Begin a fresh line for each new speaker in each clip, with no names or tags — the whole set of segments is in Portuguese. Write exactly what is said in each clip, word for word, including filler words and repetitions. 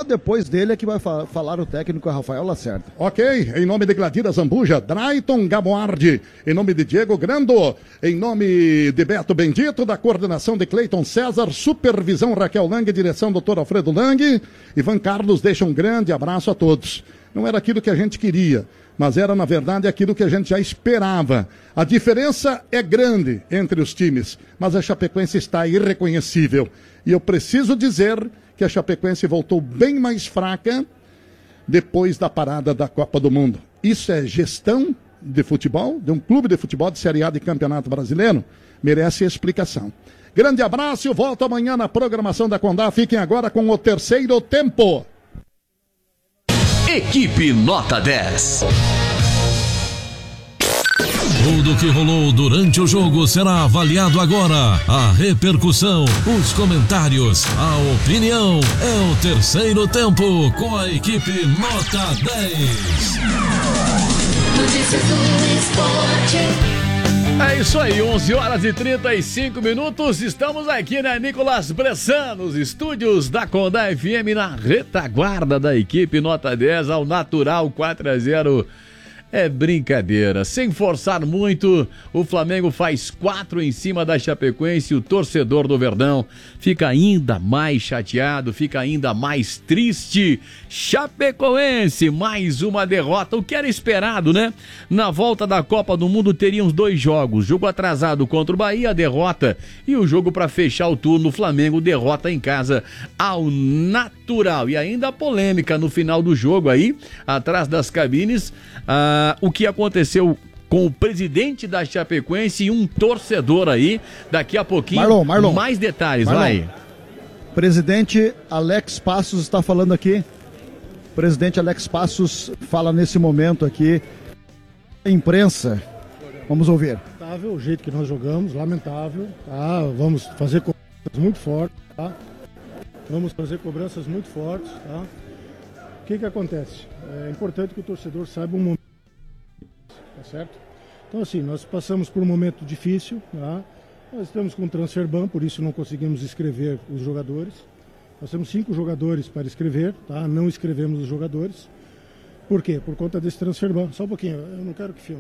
depois dele é que vai fa- falar o técnico Rafael Lacerda.
Ok, em nome de Gladira Zambuja, Drayton Gamoardi, em nome de Diego Grando, em nome de Beto Bendito, da coordenação de Cleiton César, supervisão Raquel Lang, direção doutor Alfredo Lang, Ivan Carlos deixa um grande abraço a todos. Não era aquilo que a gente queria, mas era, na verdade, aquilo que a gente já esperava. A diferença é grande entre os times, mas a Chapecoense está irreconhecível. E eu preciso dizer que a Chapecoense voltou bem mais fraca depois da parada da Copa do Mundo. Isso é gestão de futebol, de um clube de futebol de Série A de Campeonato Brasileiro? Merece explicação. Grande abraço, volto amanhã na programação da Condá. Fiquem agora com o terceiro tempo.
Equipe Nota dez.
Tudo que rolou durante o jogo será avaliado agora. A repercussão, os comentários, a opinião. É o terceiro tempo com a equipe Nota dez.
Notícias do esporte.
É isso aí, onze horas e trinta e cinco minutos, estamos aqui na Nicolas Bressan, nos estúdios da Condá F M, na retaguarda da equipe Nota dez, ao natural quatro a zero. É brincadeira, sem forçar muito, o Flamengo faz quatro em cima da Chapecoense, o torcedor do Verdão fica ainda mais chateado, fica ainda mais triste. Chapecoense, mais uma derrota, o que era esperado, né? Na volta da Copa do Mundo teríamos dois jogos, jogo atrasado contra o Bahia, derrota, e o jogo para fechar o turno, o Flamengo derrota em casa ao natural. E ainda a polêmica no final do jogo aí, atrás das cabines, ah, o que aconteceu com o presidente da Chapecoense e um torcedor aí, daqui a pouquinho,
Marlon, Marlon.
mais detalhes,
Marlon.
vai.
Presidente Alex Passos está falando aqui. Presidente Alex Passos fala nesse momento aqui. Imprensa, vamos ouvir.
Lamentável o jeito que nós jogamos, lamentável, tá? Vamos fazer cobranças muito fortes, tá? Vamos fazer cobranças muito fortes, tá? O que que acontece? É importante que o torcedor saiba um momento, tá certo? Então assim, nós passamos por um momento difícil, tá? Nós estamos com um transfer ban, por isso não conseguimos escrever os jogadores. Nós temos cinco jogadores para escrever, tá? Não escrevemos os jogadores. Por quê? Por conta desse transfer ban. Só um pouquinho, eu não quero que filme.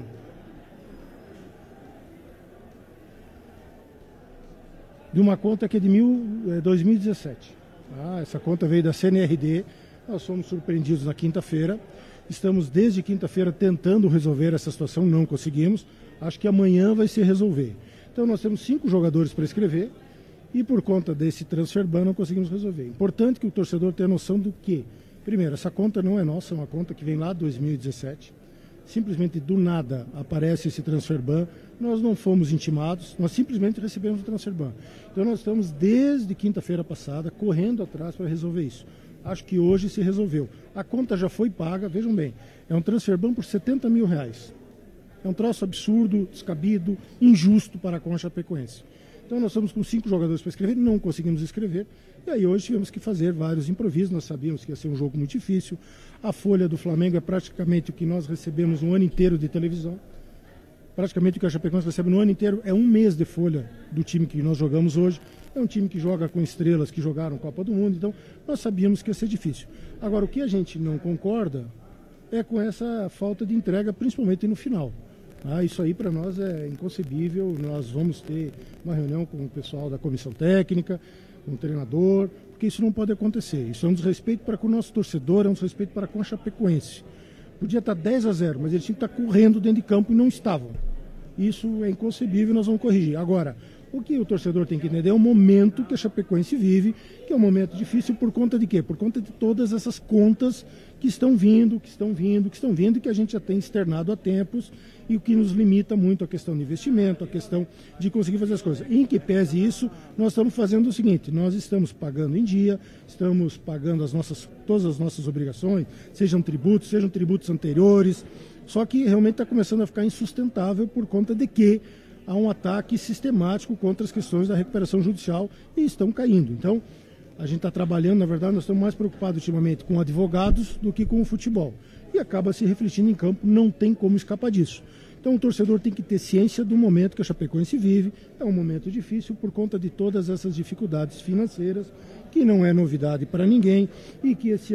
De uma conta que é de mil, é, dois mil e dezessete. Tá? Essa conta veio da C N R D. Nós fomos surpreendidos na quinta-feira. Estamos desde quinta-feira tentando resolver essa situação, não conseguimos. Acho que amanhã vai se resolver. Então nós temos cinco jogadores para escrever e por conta desse transfer ban não conseguimos resolver. Importante que o torcedor tenha noção do que, primeiro, essa conta não é nossa, é uma conta que vem lá de dois mil e dezessete. Simplesmente do nada aparece esse transfer ban, nós não fomos intimados, nós simplesmente recebemos o transfer ban. Então nós estamos desde quinta-feira passada correndo atrás para resolver isso. Acho que hoje se resolveu. A conta já foi paga, vejam bem, é um transfer ban por setenta mil reais. É um troço absurdo, descabido, injusto para com a Chapecoense. Então nós estamos com cinco jogadores para escrever, não conseguimos escrever, e aí hoje tivemos que fazer vários improvisos, nós sabíamos que ia ser um jogo muito difícil. A folha do Flamengo é praticamente o que nós recebemos no ano inteiro de televisão. Praticamente o que a Chapecoense recebe no ano inteiro é um mês de folha do time que nós jogamos hoje. É um time que joga com estrelas que jogaram Copa do Mundo, então nós sabíamos que ia ser difícil. Agora, o que a gente não concorda é com essa falta de entrega, principalmente no final. Ah, isso aí para nós é inconcebível. Nós vamos ter uma reunião com o pessoal da comissão técnica, com o treinador, porque isso não pode acontecer. Isso é um desrespeito para com o nosso torcedor, é um desrespeito para com a Chapecoense. Podia estar dez a zero, mas eles tinham que estar correndo dentro de campo e não estavam. Isso é inconcebível e nós vamos corrigir. Agora, o que o torcedor tem que entender é o momento que a Chapecoense vive, que é um momento difícil por conta de quê? Por conta de todas essas contas que estão vindo, que estão vindo, que estão vindo e que a gente já tem externado há tempos e o que nos limita muito a questão de investimento, a questão de conseguir fazer as coisas. Em que pese isso, nós estamos fazendo o seguinte, nós estamos pagando em dia, estamos pagando as nossas, todas as nossas obrigações, sejam tributos, sejam tributos anteriores, só que realmente está começando a ficar insustentável por conta de que há um ataque sistemático contra as questões da recuperação judicial e estão caindo. Então, a gente está trabalhando, na verdade, nós estamos mais preocupados ultimamente com advogados do que com o futebol. E acaba se refletindo em campo, não tem como escapar disso. Então o torcedor tem que ter ciência do momento que a Chapecoense vive. É um momento difícil por conta de todas essas dificuldades financeiras, que não é novidade para ninguém, e que esse